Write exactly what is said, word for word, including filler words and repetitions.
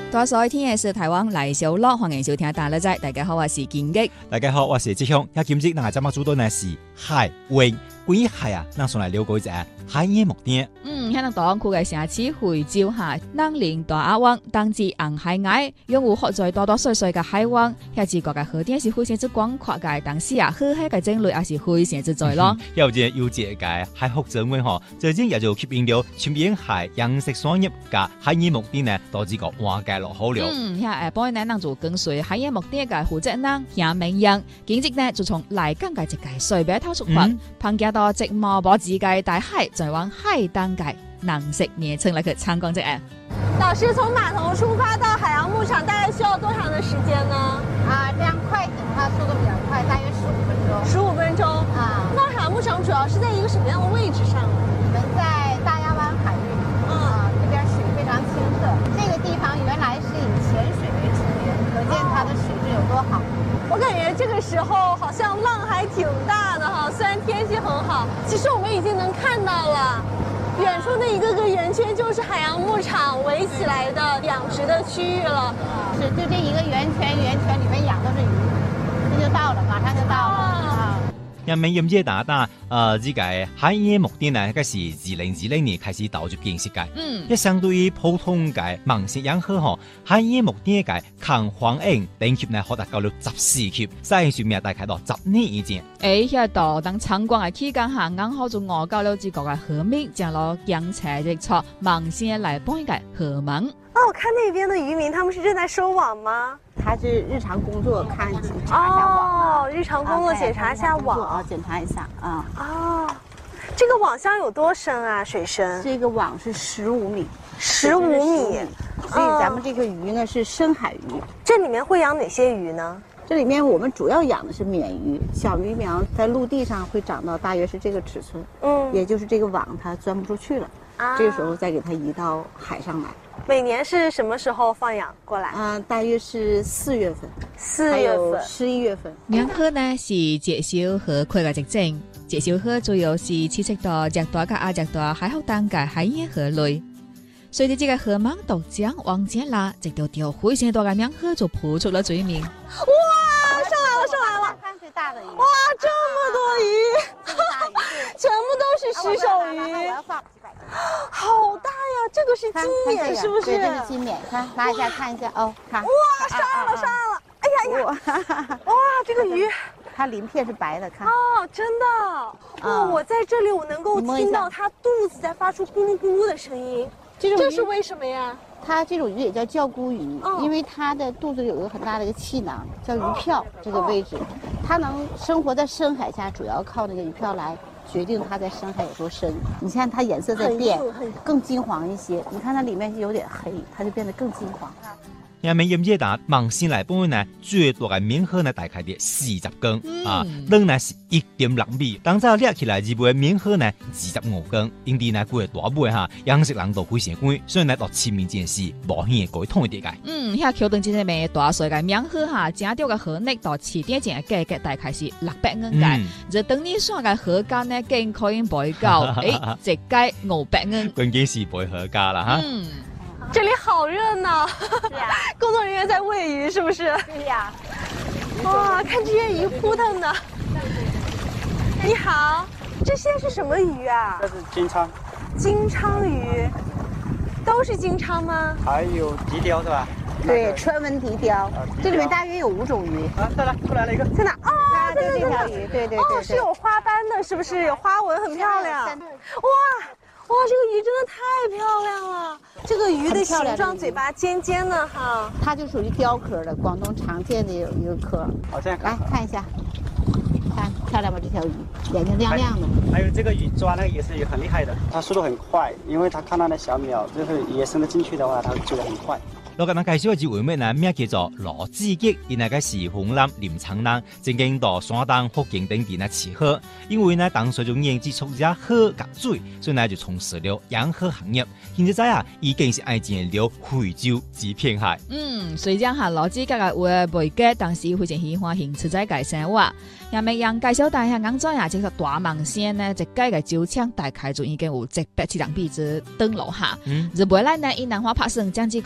多所天嘅是台灣黎小樂，歡迎收聽大樂仔。大家好，我是建吉。 大家好，我是志雄。一今日嗱，今日主導呢是海泳。關於海啊，咱上來了解一下海野木店。 嗯，喺度當區嘅城市會照下，南連大亞灣，當至紅海外，用戶學在多多水水嘅海灣，喺自國嘅河點是非常之廣闊嘅，當時啊，河海嘅種類也是非常之多咯。 有隻有隻嘅海學者們嗬，最近也就吸引了全邊海養殖商業嘅海野木店呢，導致個挖界落好了。 嗯，喺誒幫呢，能做跟隨海野木店嘅負責人夏明陽，簡直呢就從來港嘅一個水邊偷出發，憑借到直摸波自界大海，再往海當界能食野青嚟去參觀者。 老師，從碼頭出發到海洋牧場大概需要多長的時間呢？ 啊，這樣快艇的話速度比較快，大約十五分鐘。 十五分鐘啊。 那海洋牧場主要是在一個什麼樣的位置上？ 我們在大亞灣海域， 嗯、 啊，這邊水非常清澈。這個地方原來是以潛水為出名，可見它的水質有多好。 我感覺這個時候好像浪還挺大的哈，雖然天氣很好，其實我們已經能看到了。遠處的一個個圓圈就是海洋牧場圍起來的養殖的區域了。 是，就這一個圓圈，圓圈裏面養都是魚，這就到了，馬上就到了。啊！ 人民業界打打，呃，呢個海野木店呢，嗰是二零二零年開始投入建設嘅。嗯，一相對於普通嘅盲食養河嗬，海野木店嘅抗黃影等級呢，可達到了十四級，曬水面大概到十年以前。 誒，喺度等參觀嘅期間下，啱好就我交了自國嘅河面，將攞江斜直錯盲線嚟幫嘅河網。 哦，我看那邊的漁民，他們是正在收網嗎？ 他是日常工作，看檢查一下網。 哦，日常工作檢查一下網， 啊，檢查一下啊。 哦，這個網箱有多深啊？水深？ 這個網是十五米， 十五米。 所以咱們這個魚呢是深海魚。 這裡面會養哪些魚呢？ 這裡面我們主要養的是鯰魚，小魚苗在陸地上會長到大約是這個尺寸，嗯，也就是這個網它鑽不出去了，啊，這個時候再給它移到海上來。 每年是什麼時候放養過來？啊、 呃，大約是四月份， 四月份、 十一月份。 養河呢是介紹河區嘅特徵，介紹河主要是棲息到熱帶嘅亞熱帶海口等嘅海野河類。隨着這個河網獨江往前拉，直到條非常多嘅養河就鋪出了水面。 哇，上來了，上來了！ 看最大的魚。 哇，這麼多魚！ 大魚全部都是石手魚。好大呀！這個是金鯰，是不是？ 對，這是金鯰。看，拿一下看一下哦，看。 哇，上來了，上來了！哎呀呀！哇，這個魚， 它鱗片是白的，看。 哦，真的。哇，我在這裡，我能夠聽到它肚子在發出咕嚕咕嚕的聲音。這這是為什麼呀？ 它這種魚也叫叫姑魚，因為它的肚子裡有一個很大的一個氣囊，叫魚票這個位置。它能生活在深海下，主要靠那個魚票來決定它在深海有多深。你看它顏色在變，更金黃一些。你看它裡面有點黑，它就變得更金黃。 人民業界打盲線嚟幫呢，最多嘅面河呢大概啲四十公，嗯、啊，長呢是一點六米。當早掠起來一部面河呢二十五公，因啲呢佢係大部哈，養殖人都非常貴，所以呢到前面件事保險改通一啲嘅。 嗯，喺橋墩之上面大水嘅面河哈，正條嘅河力到起點前嘅價格大概是六百蚊嘅，就等於算嘅河價呢更可以倍高，誒，直計五百蚊。 關鍵是倍河價啦哈。 嗯，這裡好熱鬧，是呀，工作人員在餵魚，是不是？ 對呀。 哇，看這些魚撲騰的。你好，這些是什麼魚啊？ 這是金鲳。 金鲳魚，都是金鲳嗎？ 還有笛鯛是吧？ 對，川文笛鯛。這裡面大約有五種魚。 啊，對了，出來了一個。 在哪？哦，在這條魚，對對對。 哦，是有花斑的，是不是？有花紋，很漂亮。哇。哇，這個魚真的太漂亮了！這個魚的形狀，嘴巴尖尖的哈。 它就屬於鯛科的，廣東常見的有一個科。 好，這樣來看一下，看漂亮嗎？這條魚眼睛亮亮的。 還有這個魚抓那個也是很厲害的，它速度很快，因為它看到那小鳥，就是野生的進去的話，它追得很快。 我今日介紹嘅一位咩呢？名叫做羅子吉，因為佢是湖南臨滄人，曾經到山東、福建等地呢飼河。因為呢當時就研製出隻河甲水，所以呢就從事了養河行業。現在啊已經是愛見了非洲之片海。 嗯，雖然下羅子吉嘅話背景，但是非常喜歡興趣在介生活。又咪讓介紹大下啱咗呀，即係大盲線呢，即係嘅招槍大概就已經有一百七十米之登樓下。嗯，就未來呢，以南華拍攝將之